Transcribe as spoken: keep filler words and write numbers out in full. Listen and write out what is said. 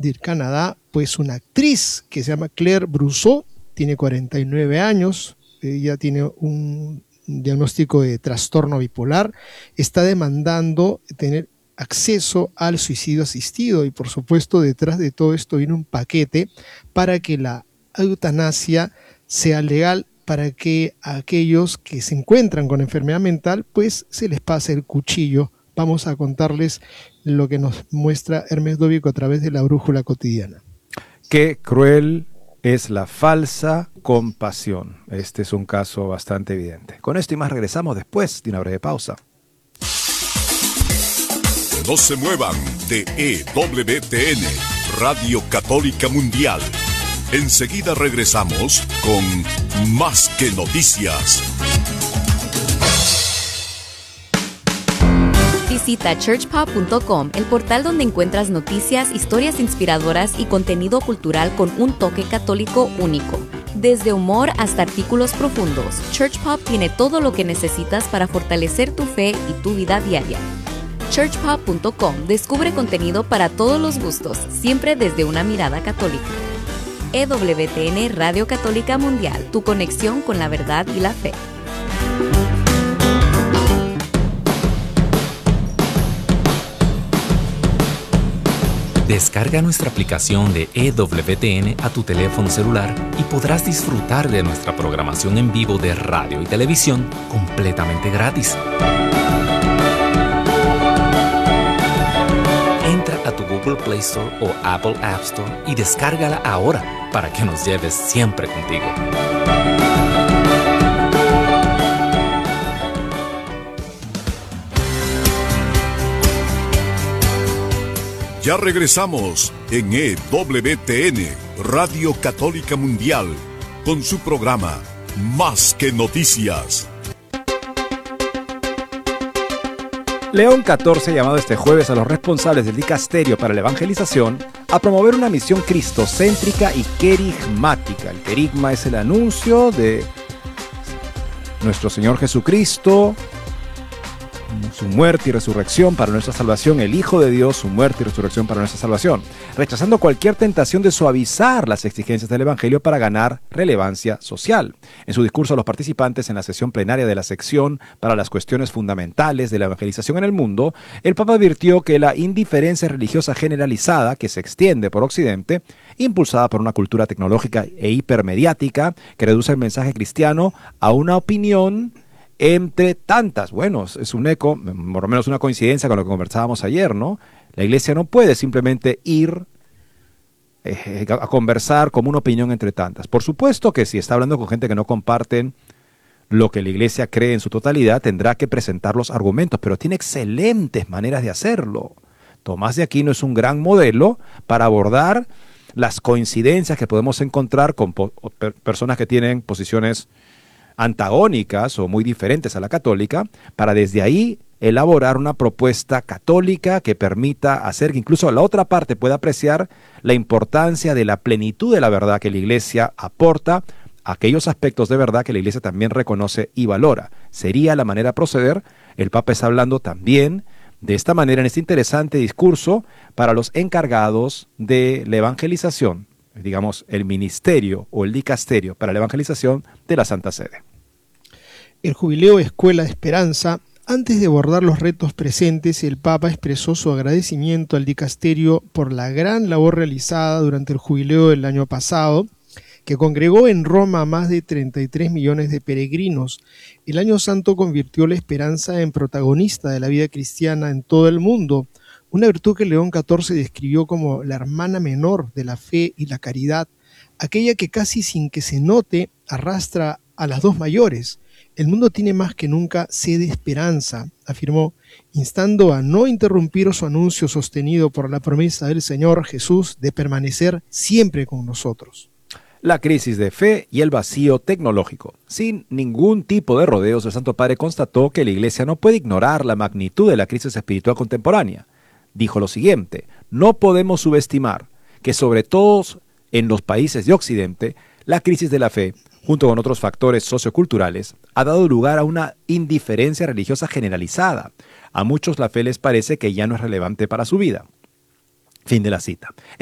de Canadá, pues una actriz que se llama Claire Brousseau, tiene cuarenta y nueve años, ella tiene un diagnóstico de trastorno bipolar, está demandando tener acceso al suicidio asistido y por supuesto detrás de todo esto viene un paquete para que la eutanasia sea legal, para que a aquellos que se encuentran con enfermedad mental pues se les pase el cuchillo. Vamos a contarles lo que nos muestra Hermes Dóvico a través de la Brújula Cotidiana. Qué cruel es la falsa compasión. Este es un caso bastante evidente. Con esto y más regresamos después de una breve pausa. No se muevan de E W T N, Radio Católica Mundial. Enseguida regresamos con Más que Noticias. Visita church pop punto com, el portal donde encuentras noticias, historias inspiradoras y contenido cultural con un toque católico único. Desde humor hasta artículos profundos, Church Pop tiene todo lo que necesitas para fortalecer tu fe y tu vida diaria. church pop punto com descubre contenido para todos los gustos, siempre desde una mirada católica. E W T N Radio Católica Mundial, tu conexión con la verdad y la fe. Descarga nuestra aplicación de E W T N a tu teléfono celular y podrás disfrutar de nuestra programación en vivo de radio y televisión completamente gratis. Entra a tu Google Play Store o Apple App Store y descárgala ahora para que nos lleves siempre contigo. Ya regresamos en E W T N, Radio Católica Mundial, con su programa Más que Noticias. León catorce ha llamado este jueves a los responsables del dicasterio para la evangelización a promover una misión cristocéntrica y querigmática. El querigma es el anuncio de nuestro Señor Jesucristo, su muerte y resurrección para nuestra salvación, el Hijo de Dios, su muerte y resurrección para nuestra salvación, rechazando cualquier tentación de suavizar las exigencias del Evangelio para ganar relevancia social. En su discurso a los participantes en la sesión plenaria de la sección para las cuestiones fundamentales de la evangelización en el mundo, el Papa advirtió que la indiferencia religiosa generalizada que se extiende por Occidente, impulsada por una cultura tecnológica e hipermediática que reduce el mensaje cristiano a una opinión entre tantas. Bueno, es un eco, por lo menos una coincidencia con lo que conversábamos ayer, ¿no? La iglesia no puede simplemente ir eh, a conversar como una opinión entre tantas. Por supuesto que si está hablando con gente que no comparten lo que la iglesia cree en su totalidad, tendrá que presentar los argumentos, pero tiene excelentes maneras de hacerlo. Tomás de Aquino es un gran modelo para abordar las coincidencias que podemos encontrar con po- per- personas que tienen posiciones antagónicas o muy diferentes a la católica, para desde ahí elaborar una propuesta católica que permita hacer que incluso la otra parte pueda apreciar la importancia de la plenitud de la verdad que la Iglesia aporta, aquellos aspectos de verdad que la Iglesia también reconoce y valora. Sería la manera de proceder. El Papa está hablando también de esta manera en este interesante discurso para los encargados de la evangelización, digamos, el ministerio o el dicasterio para la evangelización de la Santa Sede. El jubileo Escuela de Esperanza. Antes de abordar los retos presentes, el Papa expresó su agradecimiento al dicasterio por la gran labor realizada durante el jubileo del año pasado, que congregó en Roma a más de treinta y tres millones de peregrinos. El Año Santo convirtió la esperanza en protagonista de la vida cristiana en todo el mundo, una virtud que León catorce describió como la hermana menor de la fe y la caridad, aquella que casi sin que se note arrastra a las dos mayores. El mundo tiene más que nunca sed de esperanza, afirmó, instando a no interrumpir su anuncio sostenido por la promesa del Señor Jesús de permanecer siempre con nosotros. La crisis de fe y el vacío tecnológico. Sin ningún tipo de rodeos, el Santo Padre constató que la Iglesia no puede ignorar la magnitud de la crisis espiritual contemporánea. Dijo lo siguiente: no podemos subestimar que sobre todo en los países de Occidente, la crisis de la fe, junto con otros factores socioculturales, ha dado lugar a una indiferencia religiosa generalizada. A muchos la fe les parece que ya no es relevante para su vida. Fin de la cita.